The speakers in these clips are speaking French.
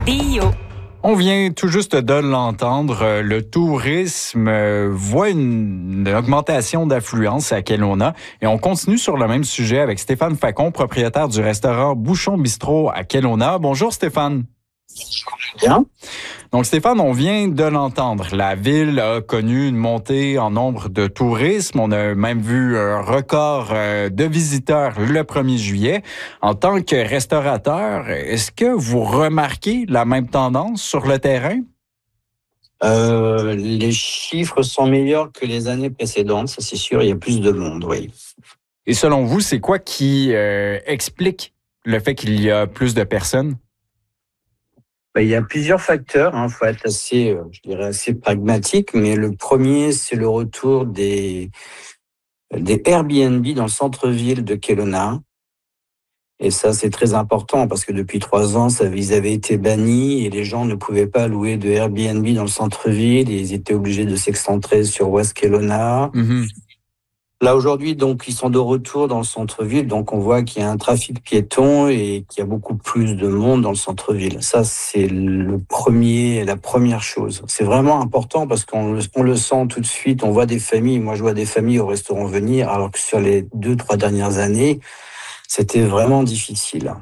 DIO. On vient tout juste de l'entendre, le tourisme voit une augmentation d'affluence à Kelowna et on continue sur le même sujet avec Stéphane Facon, propriétaire du restaurant Bouchon Bistrot à Kelowna. Bonjour Stéphane. Bien. Donc Stéphane, on vient de l'entendre. La ville a connu une montée en nombre de tourisme. On a même vu un record de visiteurs le 1er juillet. En tant que restaurateur, est-ce que vous remarquez la même tendance sur le terrain? Les chiffres sont meilleurs que les années précédentes, ça c'est sûr, il y a plus de monde, oui. Et selon vous, c'est quoi qui explique le fait qu'il y a plus de personnes? Il y a plusieurs facteurs, il faut être assez pragmatique, mais le premier, c'est le retour des Airbnb dans le centre-ville de Kelowna. Et ça, c'est très important parce que depuis 3 ans, ils avaient été bannis et les gens ne pouvaient pas louer de Airbnb dans le centre-ville et ils étaient obligés de s'excentrer sur West Kelowna. Mm-hmm. Là, aujourd'hui, donc, ils sont de retour dans le centre-ville. Donc, on voit qu'il y a un trafic piéton et qu'il y a beaucoup plus de monde dans le centre-ville. Ça, c'est la première chose. C'est vraiment important parce qu'on le sent tout de suite. On voit des familles. Moi, je vois des familles au restaurant venir, alors que sur les 2-3 dernières années, c'était vraiment difficile.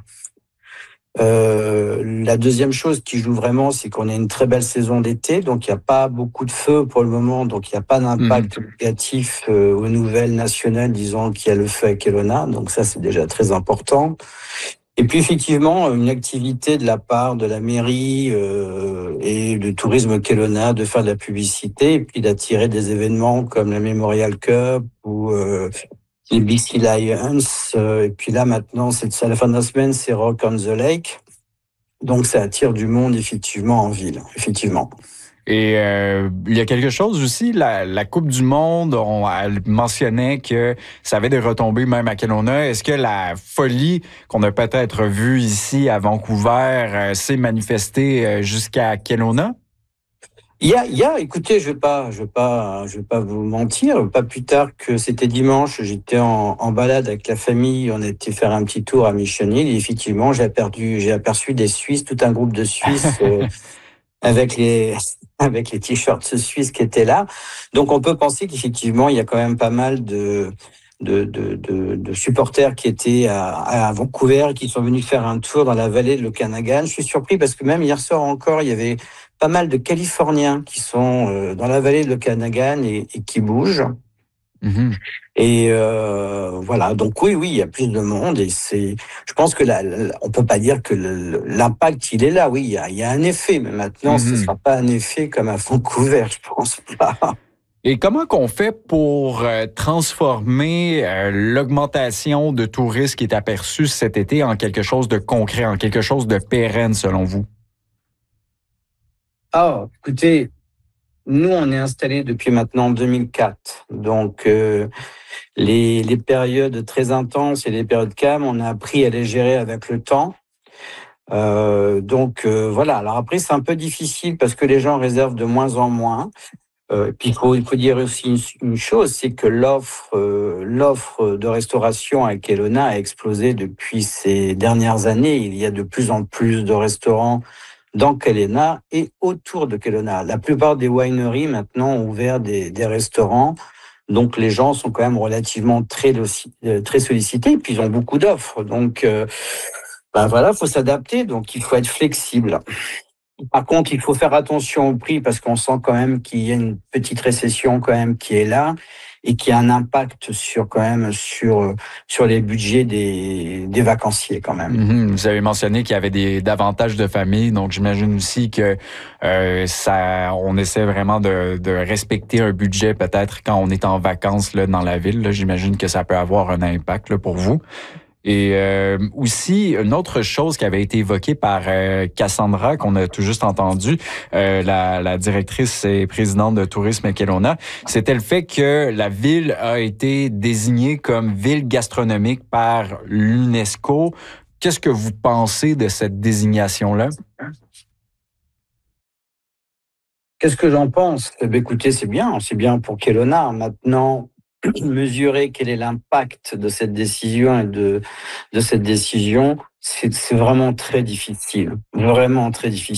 La deuxième chose qui joue vraiment, c'est qu'on a une très belle saison d'été, donc il n'y a pas beaucoup de feu pour le moment, donc il n'y a pas d'impact négatif aux nouvelles nationales, disons qu'il y a le feu à Kelowna, donc ça c'est déjà très important. Et puis effectivement, une activité de la part de la mairie et du tourisme Kelowna de faire de la publicité et puis d'attirer des événements comme la Memorial Cup ou les BC Lions, et puis là maintenant, c'est à la fin de la semaine, c'est Rock on the Lake. Donc ça attire du monde effectivement en ville, effectivement. Et il y a quelque chose aussi, la Coupe du Monde, elle mentionnait que ça avait des retombées même à Kelowna. Est-ce que la folie qu'on a peut-être vue ici à Vancouver s'est manifestée jusqu'à Kelowna? Écoutez, je vais pas vous mentir. Pas plus tard que c'était dimanche, j'étais en balade avec la famille. On était faire un petit tour à Mission Hill et effectivement, j'ai aperçu des Suisses, tout un groupe de Suisses avec les t-shirts suisses qui étaient là. Donc, on peut penser qu'effectivement, il y a quand même pas mal de supporters qui étaient à Vancouver, qui sont venus faire un tour dans la vallée de l'Okanagan. Je suis surpris parce que même hier soir encore, il y avait pas mal de Californiens qui sont dans la vallée de l'Okanagan et qui bougent. Mm-hmm. Et voilà, donc oui, il y a plus de monde et je pense que on peut pas dire que l'impact il est là. Oui, il y a un effet, mais maintenant ce sera pas un effet comme à Vancouver, je pense pas. Et comment qu'on fait pour transformer l'augmentation de touristes qui est aperçue cet été en quelque chose de concret, en quelque chose de pérenne selon vous? Ah, écoutez, nous on est installés depuis maintenant 2004, donc les périodes très intenses et les périodes calmes, on a appris à les gérer avec le temps. Donc voilà. Alors après c'est un peu difficile parce que les gens réservent de moins en moins. Puis il faut dire aussi une chose, c'est que l'offre de restauration à Kelowna a explosé depuis ces dernières années. Il y a de plus en plus de restaurants dans Kelowna et autour de Kelowna. La plupart des wineries maintenant ont ouvert des restaurants. Donc les gens sont quand même relativement très sollicités et puis ils ont beaucoup d'offres. Donc voilà, faut s'adapter, donc il faut être flexible. Par contre, il faut faire attention au prix parce qu'on sent quand même qu'il y a une petite récession quand même qui est là et qui a un impact sur les budgets des vacanciers quand même. Mm-hmm. Vous avez mentionné qu'il y avait davantage de familles, donc j'imagine aussi que on essaie vraiment de respecter un budget peut-être quand on est en vacances là, dans la ville. Là, j'imagine que ça peut avoir un impact là, pour vous. Et aussi, une autre chose qui avait été évoquée par Cassandra, qu'on a tout juste entendu, la directrice et présidente de Tourisme Kelowna, c'était le fait que la ville a été désignée comme ville gastronomique par l'UNESCO. Qu'est-ce que vous pensez de cette désignation-là? Qu'est-ce que j'en pense? Écoutez, c'est bien pour Kelowna. Maintenant, mesurer quel est l'impact de cette décision et de cette décision, C'est vraiment très difficile, vraiment très difficile.